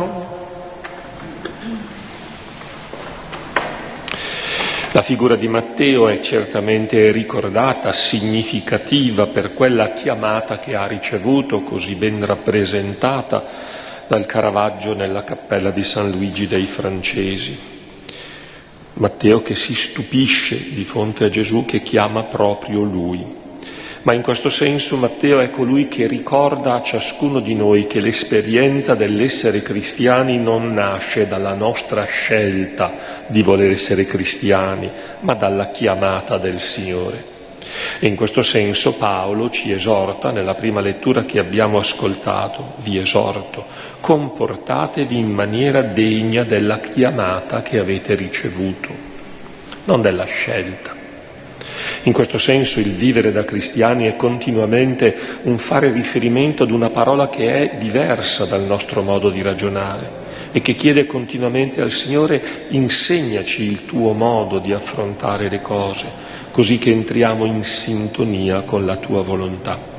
La figura di Matteo è certamente ricordata, significativa per quella chiamata che ha ricevuto, così ben rappresentata dal Caravaggio nella cappella di San Luigi dei Francesi. Matteo che si stupisce di fronte a Gesù che chiama proprio lui. Ma in questo senso Matteo è colui che ricorda a ciascuno di noi che l'esperienza dell'essere cristiani non nasce dalla nostra scelta di voler essere cristiani, ma dalla chiamata del Signore. E in questo senso Paolo ci esorta, nella prima lettura che abbiamo ascoltato, vi esorto, comportatevi in maniera degna della chiamata che avete ricevuto, non della scelta. In questo senso il vivere da cristiani è continuamente un fare riferimento ad una parola che è diversa dal nostro modo di ragionare e che chiede continuamente al Signore: insegnaci il tuo modo di affrontare le cose, così che entriamo in sintonia con la tua volontà.